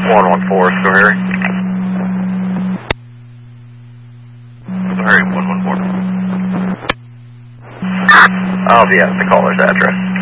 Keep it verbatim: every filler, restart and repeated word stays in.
one one four, Sahari. Sahari, one one four. I'll be at the caller's address.